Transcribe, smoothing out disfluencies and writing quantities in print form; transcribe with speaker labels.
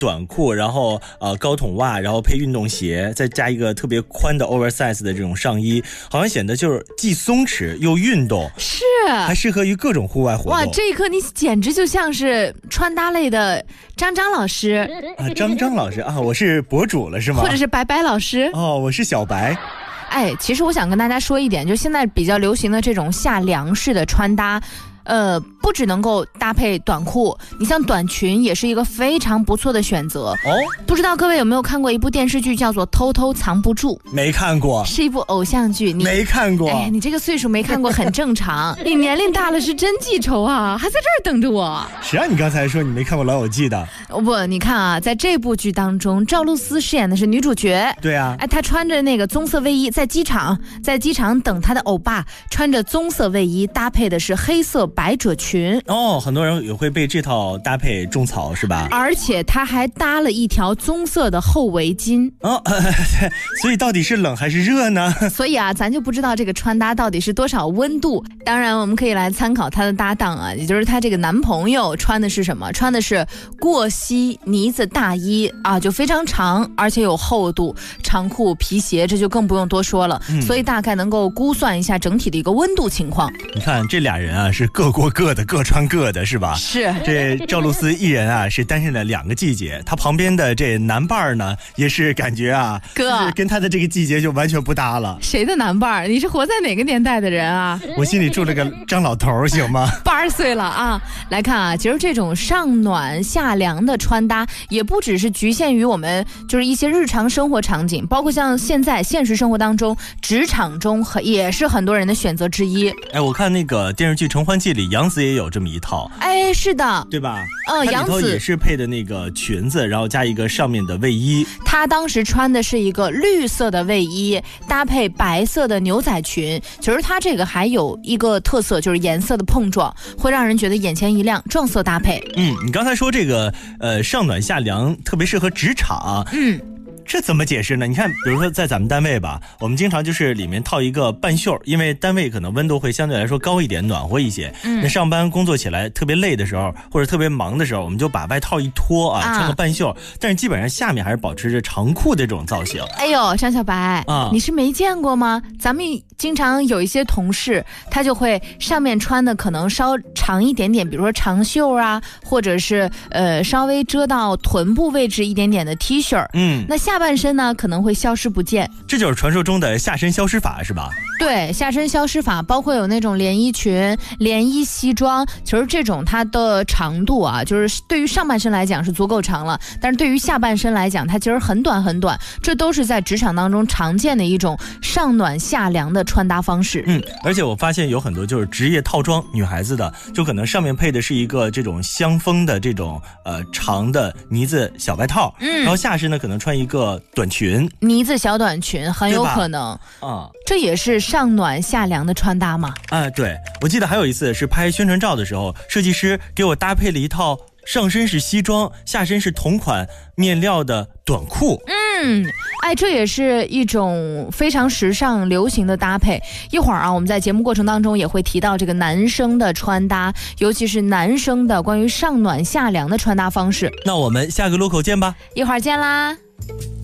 Speaker 1: 短裤，然后高筒袜，然后配运动鞋，再加一个特别宽的 oversize 的这种上衣，好像显得就是既松弛又运动，
Speaker 2: 是
Speaker 1: 还适合于各种户外活动。
Speaker 2: 哇，这一刻你简直就像是穿搭类的张老师
Speaker 1: 啊，张老师啊，我是博主了是吗？
Speaker 2: 或者是白老师
Speaker 1: 哦，我是小白。
Speaker 2: 哎，其实我想跟大家说一点，就现在比较流行的这种夏凉式的穿搭，不只能够搭配短裤，你像短裙也是一个非常不错的选择哦。不知道各位有没有看过一部电视剧叫做《偷偷藏不住》？
Speaker 1: 没看过，
Speaker 2: 是一部偶像剧。你
Speaker 1: 没看过？
Speaker 2: 哎，你这个岁数没看过很正常。你年龄大了是真记仇啊，还在这儿等着我。
Speaker 1: 谁让你刚才说你没看过《老友记》的？
Speaker 2: 不，你看啊，在这部剧当中，赵露思饰演的是女主角。
Speaker 1: 对啊，
Speaker 2: 哎，她穿着那个棕色卫衣，在机场等她的欧巴，穿着棕色卫衣，搭配的是黑色百褶裙。
Speaker 1: 哦，很多人也会被这套搭配种草是吧？
Speaker 2: 而且她还搭了一条棕色的厚围巾。
Speaker 1: 哦，所以到底是冷还是热呢？
Speaker 2: 所以啊，咱就不知道这个穿搭到底是多少温度。当然，我们可以来参考她的搭档啊，也就是她这个男朋友穿的是什么？穿的是过膝呢子大衣啊，就非常长，而且有厚度，长裤、皮鞋，这就更不用多说了。所以大概能够估算一下整体的一个温度情况。
Speaker 1: 你看这俩人啊，是各过各的，各穿各的，是吧？
Speaker 2: 是。
Speaker 1: 这赵露思一人啊，是单身了2个季节，他旁边的这男伴呢，也是感觉啊，哥跟他的这个季节就完全不搭了。
Speaker 2: 谁的男伴？你是活在哪个年代的人啊？
Speaker 1: 我心里住了个张老头，行吗
Speaker 2: ？80岁了啊！来看啊，其实这种上暖下凉的穿搭，也不只是局限于我们就是一些日常生活场景，包括像现在现实生活当中，职场中也是很多人的选择之一。
Speaker 1: 哎，我看那个电视剧《承欢记》里，杨紫也有这么一套。
Speaker 2: 哎，是的，
Speaker 1: 对吧？
Speaker 2: 杨紫
Speaker 1: 也是配的那个裙子，然后加一个上面的卫衣。
Speaker 2: 她当时穿的是一个绿色的卫衣，搭配白色的牛仔裙。其实她这个还有一个特色，就是颜色的碰撞，会让人觉得眼前一亮，撞色搭配。
Speaker 1: 你刚才说这个上暖下凉特别适合职场。这怎么解释呢？你看，比如说在咱们单位吧，我们经常就是里面套一个半袖，因为单位可能温度会相对来说高一点，暖和一些。那上班工作起来特别累的时候，或者特别忙的时候，我们就把外套一脱啊，穿个半袖，但是基本上下面还是保持着长裤的这种造型。
Speaker 2: 哎呦，张小白你是没见过吗？咱们经常有一些同事，他就会上面穿的可能稍长一点点，比如说长袖啊，或者是稍微遮到臀部位置一点点的 T 恤。那下半身呢可能会消失不见，
Speaker 1: 这就是传说中的下身消失法是吧？
Speaker 2: 对，下身消失法包括有那种连衣裙、连衣西装，其实这种它的长度啊，就是对于上半身来讲是足够长了，但是对于下半身来讲它其实很短很短，这都是在职场当中常见的一种上暖下凉的穿搭方式。
Speaker 1: 而且我发现有很多就是职业套装，女孩子的就可能上面配的是一个这种香风的这种长的呢子小外套，然后下身呢可能穿一个短裙，
Speaker 2: 呢子小短裙很有可能这也是上暖下凉的穿搭嘛。
Speaker 1: 对，我记得还有一次是拍宣传照的时候，设计师给我搭配了一套上身是西装，下身是同款面料的短裤。
Speaker 2: 这也是一种非常时尚流行的搭配。一会儿啊，我们在节目过程当中也会提到这个男生的穿搭，尤其是男生的关于上暖下凉的穿搭方式。
Speaker 1: 那我们下个路口见吧，
Speaker 2: 一会儿见啦。